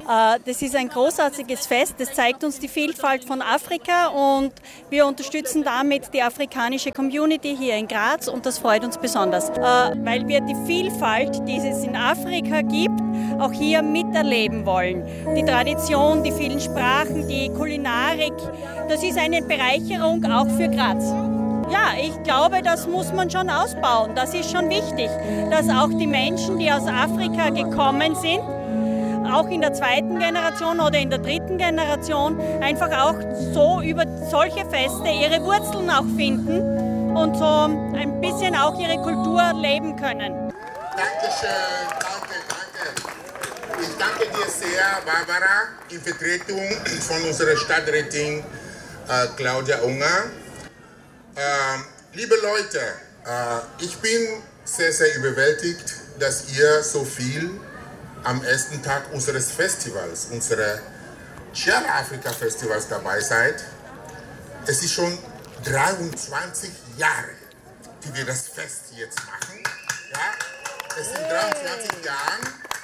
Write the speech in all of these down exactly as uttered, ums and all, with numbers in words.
Das ist ein großartiges Fest, das zeigt uns die Vielfalt von Afrika und wir unterstützen damit die afrikanische Community hier in Graz und das freut uns besonders, weil wir die Vielfalt, die es in Afrika gibt, auch hier miterleben wollen. Die Tradition, die vielen Sprachen, die Kulinarik, das ist eine Bereicherung auch für Graz. Ja, ich glaube, das muss man schon ausbauen. Das ist schon wichtig, dass auch die Menschen, die aus Afrika gekommen sind, auch in der zweiten Generation oder in der dritten Generation, einfach auch so über solche Feste ihre Wurzeln auch finden und so ein bisschen auch ihre Kultur leben können. Dankeschön, danke, danke. Ich danke dir sehr, Barbara, in Vertretung von unserer Stadträtin äh, Claudia Unger. Äh, liebe Leute, äh, ich bin sehr, sehr überwältigt, dass ihr so viel am ersten Tag unseres Festivals, unseres Chiara Afrika Festivals dabei seid. Es ist schon dreiundzwanzig Jahre, die wir das Fest jetzt machen. Ja, es sind dreiundzwanzig Jahre.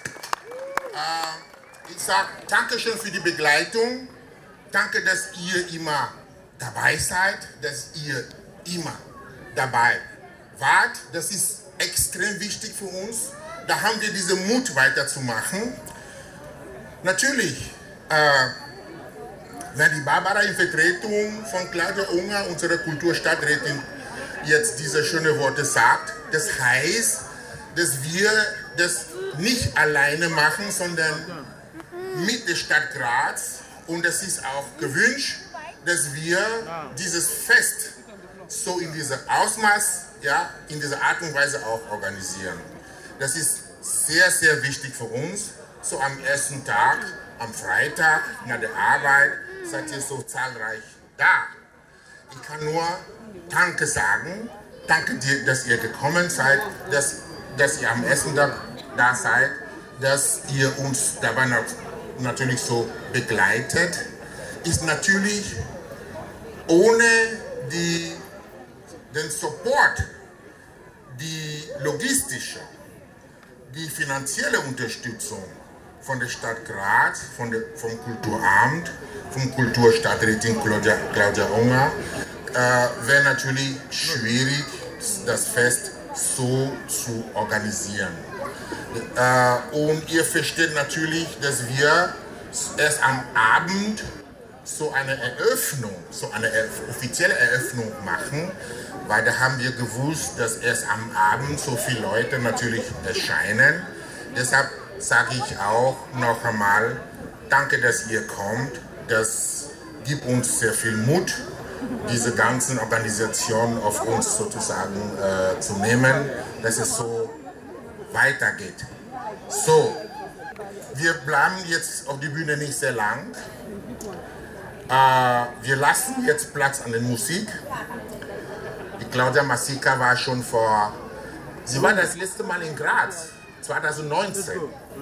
Äh, ich sage Dankeschön für die Begleitung. Danke, dass ihr immer dabei seid, dass ihr immer dabei wart. Das ist extrem wichtig für uns. Da haben wir diesen Mut weiterzumachen. Natürlich, äh, wenn die Barbara in Vertretung von Claudia Unger, unserer Kulturstadträtin, jetzt diese schönen Worte sagt, das heißt, dass wir das nicht alleine machen, sondern mit der Stadt Graz. Und es ist auch gewünscht, dass wir dieses Fest so in diesem Ausmaß, ja, in dieser Art und Weise auch organisieren. Das ist sehr, sehr wichtig für uns. So am ersten Tag, am Freitag, nach der Arbeit, seid ihr so zahlreich da. Ich kann nur Danke sagen. Danke dir, dass ihr gekommen seid, dass, dass ihr am ersten Tag da seid, dass ihr uns dabei natürlich so begleitet. Ist natürlich ohne die, den Support, die logistische, die finanzielle Unterstützung von der Stadt Graz, von der, vom Kulturamt, vom Kulturstadträtin Claudia, Claudia Unger, äh, wäre natürlich schwierig, das Fest so zu organisieren. Äh, und ihr versteht natürlich, dass wir erst am Abend so eine Eröffnung, so eine offizielle Eröffnung machen, weil da haben wir gewusst, dass erst am Abend so viele Leute natürlich erscheinen. Deshalb sage ich auch noch einmal, danke, dass ihr kommt. Das gibt uns sehr viel Mut, diese ganzen Organisationen auf uns sozusagen äh, zu nehmen, dass es so weitergeht. So, wir bleiben jetzt auf die Bühne nicht sehr lang. Äh, wir lassen jetzt Platz an der Musik. Die Claudia Masika war schon vor, sie war das letzte Mal in Graz, zwanzig neunzehn.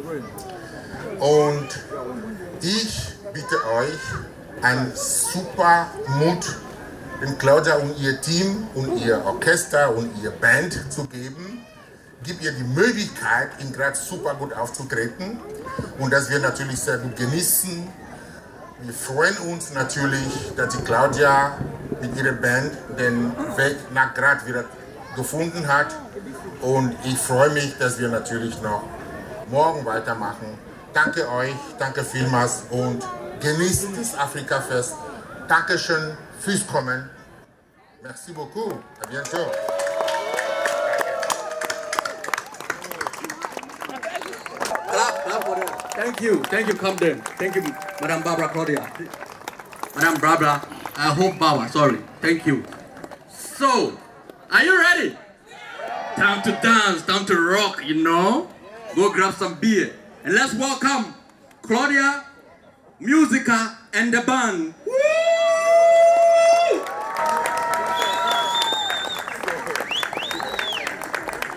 Und ich bitte euch, einen super Mut, den Claudia und ihr Team und ihr Orchester und ihr Band zu geben. Gib ihr die Möglichkeit, in Graz super gut aufzutreten und das wir natürlich sehr gut genießen. Wir freuen uns natürlich, dass die Claudia mit ihrer Band den Weg nach Graz wieder gefunden hat. Und ich freue mich, dass wir natürlich noch morgen weitermachen. Danke euch, danke vielmals und genießt das Afrika-Fest. Dankeschön fürs Kommen. Merci beaucoup. À bientôt. Thank you, thank you, Camden. Thank you, Madame Barbara Claudia. Madame Barbara, I hope Barbara, sorry. Thank you. So, are you ready? Time to dance, time to rock, you know? Go grab some beer. And let's welcome Claudia, Musica, and the band. Woo!